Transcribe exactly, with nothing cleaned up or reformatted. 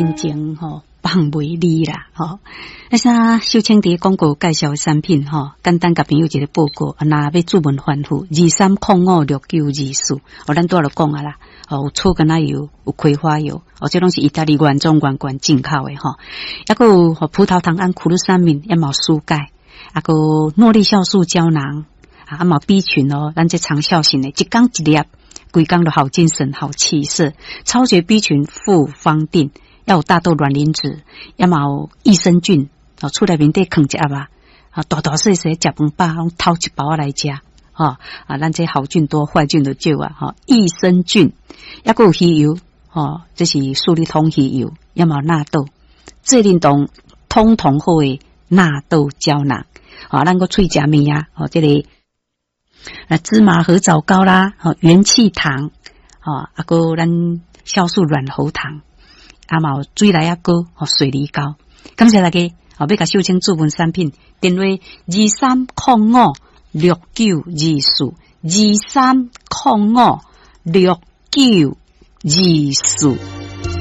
真情吼。放袂离啦，吼！那啥秀清伫广告介绍产品，吼，简单甲朋友一个报告，若要注文反复，二三零五六九二四，哦，咱拄仔就讲啊啦，哦，有草根仔油，有葵花油，哦，这拢是意大利原装原罐进口的，吼，抑个有葡萄糖胺苦鲁三敏，也冇疏钙，啊个诺丽酵素胶囊，啊冇 B 群哦，咱这长效型的，一缸一粒，规缸都好精神、好气色，超绝 B 群复方定。要有大豆卵磷脂，要有益生菌，哦，厝内面底放一盒啊，啊，大大细细食饭饱，拢偷一包来食，吼啊，咱这好菌多，坏菌就少啊，吼，益生菌，抑个有鱼油，吼，这是素力通鱼油，要有纳豆，这运动通通好的纳豆胶囊，啊，咱个喙食面啊，哦，这个啊芝麻合枣糕啦，哦，元气糖，哦，啊个咱酵素软喉糖。啊嘛有水来啊糕和水梨糕，感谢大家！哦，要甲秀清注文产品，电话二三零五六九二四，二三零五六九二四。